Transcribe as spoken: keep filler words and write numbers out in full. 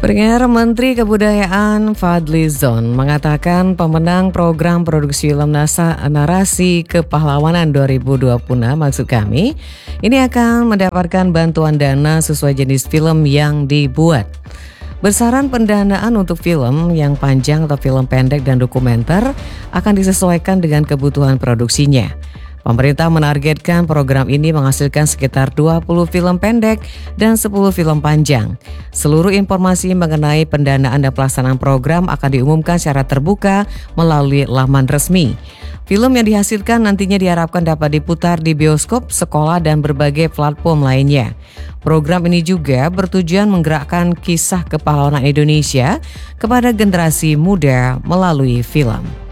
Pendengar, Menteri Kebudayaan Fadlizon mengatakan pemenang program produksi film NASA Narasi Kepahlawanan dua ribu dua puluh enam, maksud kami, ini akan mendapatkan bantuan dana sesuai jenis film yang dibuat. Besaran pendanaan untuk film yang panjang atau film pendek dan dokumenter akan disesuaikan dengan kebutuhan produksinya. Pemerintah menargetkan program ini menghasilkan sekitar dua puluh film pendek dan sepuluh film panjang. Seluruh informasi mengenai pendanaan dan pelaksanaan program akan diumumkan secara terbuka melalui laman resmi. Film yang dihasilkan nantinya diharapkan dapat diputar di bioskop, sekolah, dan berbagai platform lainnya. Program ini juga bertujuan menggerakkan kisah kepahlawanan Indonesia kepada generasi muda melalui film.